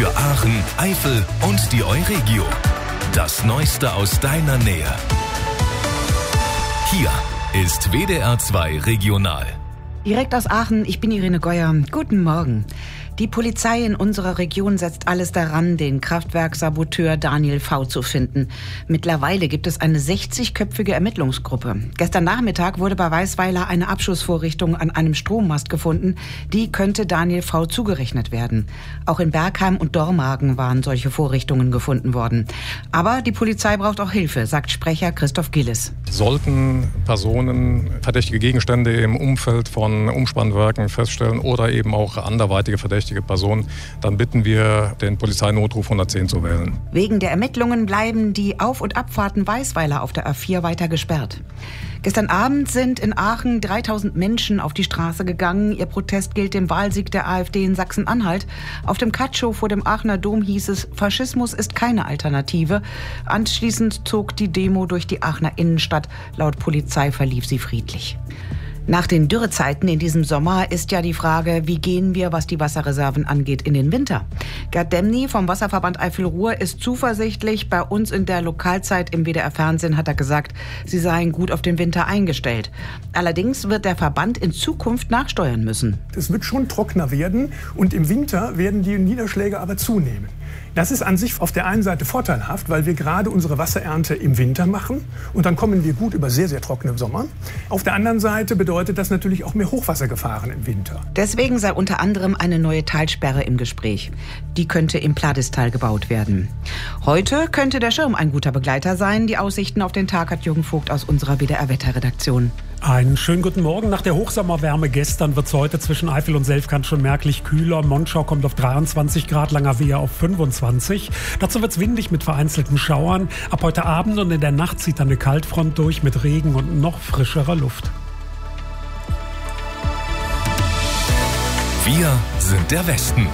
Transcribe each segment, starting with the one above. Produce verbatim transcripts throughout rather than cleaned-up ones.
Für Aachen, Eifel und die Euregio. Das Neueste aus deiner Nähe. Hier ist W D R zwei Regional. Direkt aus Aachen, ich bin Irene Geuer. Guten Morgen. Die Polizei in unserer Region setzt alles daran, den Kraftwerksaboteur Daniel V. zu finden. Mittlerweile gibt es eine sechzigköpfige Ermittlungsgruppe. Gestern Nachmittag wurde bei Weisweiler eine Abschussvorrichtung an einem Strommast gefunden. Die könnte Daniel V. zugerechnet werden. Auch in Bergheim und Dormagen waren solche Vorrichtungen gefunden worden. Aber die Polizei braucht auch Hilfe, sagt Sprecher Christoph Gillis. Sollten Personen verdächtige Gegenstände im Umfeld von Umspannwerken feststellen oder eben auch anderweitige verdächtige Personen, dann bitten wir, den Polizeinotruf hundertzehn zu wählen. Wegen der Ermittlungen bleiben die Auf- und Abfahrten Weisweiler auf der A vier weiter gesperrt. Gestern Abend sind in Aachen dreitausend Menschen auf die Straße gegangen. Ihr Protest gilt dem Wahlsieg der AfD in Sachsen-Anhalt. Auf dem Katschow vor dem Aachener Dom hieß es, Faschismus ist keine Alternative. Anschließend zog die Demo durch die Aachener Innenstadt. Laut Polizei verlief sie friedlich. Nach den Dürrezeiten in diesem Sommer ist ja die Frage, wie gehen wir, was die Wasserreserven angeht, in den Winter? Gerd Demny vom Wasserverband Eifel-Ruhr ist zuversichtlich. Bei uns in der Lokalzeit im W D R-Fernsehen hat er gesagt, sie seien gut auf den Winter eingestellt. Allerdings wird der Verband in Zukunft nachsteuern müssen. Es wird schon trockener werden und im Winter werden die Niederschläge aber zunehmen. Das ist an sich auf der einen Seite vorteilhaft, weil wir gerade unsere Wasserernte im Winter machen und dann kommen wir gut über sehr, sehr trockene Sommer. Auf der anderen Seite bedeutet das natürlich auch mehr Hochwassergefahren im Winter. Deswegen sei unter anderem eine neue Talsperre im Gespräch. Die könnte im Pladistal gebaut werden. Heute könnte der Schirm ein guter Begleiter sein. Die Aussichten auf den Tag hat Jürgen Vogt aus unserer W D R-Wetterredaktion. Einen schönen guten Morgen. Nach der Hochsommerwärme gestern wird es heute zwischen Eifel und Selfkant schon merklich kühler. Monschau kommt auf dreiundzwanzig Grad, Langerwehe auf fünfundzwanzig. Dazu wird es windig mit vereinzelten Schauern. Ab heute Abend und in der Nacht zieht dann eine Kaltfront durch mit Regen und noch frischerer Luft. Wir sind der Westen.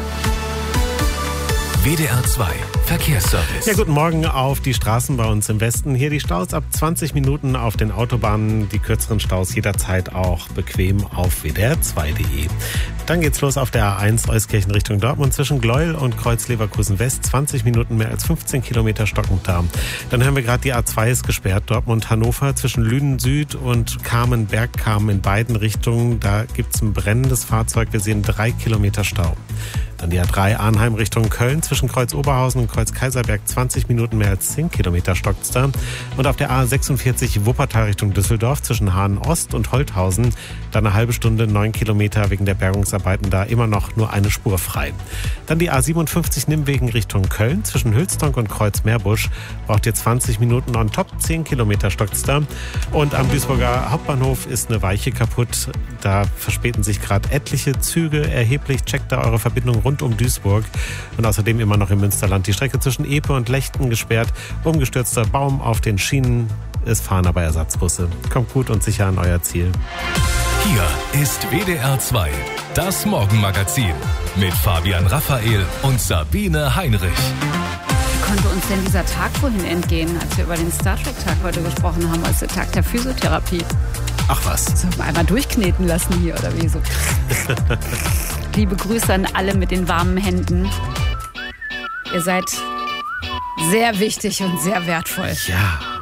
W D R zwei Verkehrsservice. Ja, guten Morgen auf die Straßen bei uns im Westen. Hier die Staus ab zwanzig Minuten auf den Autobahnen. Die kürzeren Staus jederzeit auch bequem auf w d r zwei punkt d e. Dann geht's los auf der A eins Euskirchen Richtung Dortmund zwischen Gleuel und Kreuz-Leverkusen West. zwanzig Minuten, mehr als fünfzehn Kilometer stockend da. Dann hören wir gerade, die A zwei ist gesperrt. Dortmund-Hannover zwischen Lünen Süd und Kamen-Bergkamen in beiden Richtungen. Da gibt's ein brennendes Fahrzeug. Wir sehen drei Kilometer Stau. Dann die A drei Arnheim Richtung Köln zwischen Kreuz-Oberhausen und Kreuz-Kaiserberg. zwanzig Minuten, mehr als zehn Kilometer stockt's da. Und auf der A sechsundvierzig Wuppertal Richtung Düsseldorf zwischen Hahn-Ost und Holthausen. Dann eine halbe Stunde, neun Kilometer wegen der Bergungsarbeiten, da immer noch nur eine Spur frei. Dann die A siebenundfünfzig Nimwegen Richtung Köln zwischen Hülstonk und Kreuz-Meerbusch. Braucht ihr zwanzig Minuten on top, zehn Kilometer stockt's da. Und am Duisburger Hauptbahnhof ist eine Weiche kaputt. Da verspäten sich gerade etliche Züge erheblich. Checkt da eure Verbindung rund um Duisburg. Und außerdem immer noch im Münsterland die Strecke zwischen Epe und Lechten gesperrt. Umgestürzter Baum auf den Schienen. Es fahren aber Ersatzbusse. Kommt gut und sicher an euer Ziel. Hier ist W D R zwei, das Morgenmagazin mit Fabian Raphael und Sabine Heinrich. Wie konnte uns denn dieser Tag vorhin entgehen, als wir über den Star Trek-Tag heute gesprochen haben, als der Tag der Physiotherapie? Ach was. Sollen wir einmal durchkneten lassen hier, oder wie so? Liebe Grüße an alle mit den warmen Händen. Ihr seid sehr wichtig und sehr wertvoll. Ja.